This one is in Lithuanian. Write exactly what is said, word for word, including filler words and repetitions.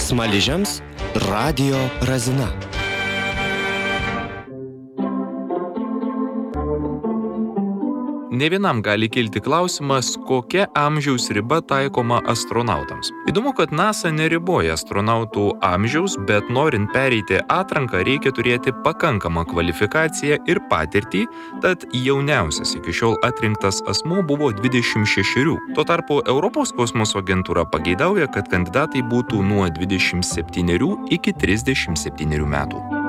Smaližiams radijo razina. Ne vienam gali kilti klausimas, kokia amžiaus riba taikoma astronautams. Įdomu, kad NASA neriboja astronautų amžiaus, bet norint pereiti atranką reikia turėti pakankamą kvalifikaciją ir patirtį, tad jauniausias iki šiol atrinktas asmuo buvo dvidešimt šešerių. Tuo tarpu Europos kosmoso agentūra pageidauja, kad kandidatai būtų nuo dvidešimt septynerių iki trisdešimt septynerių metų.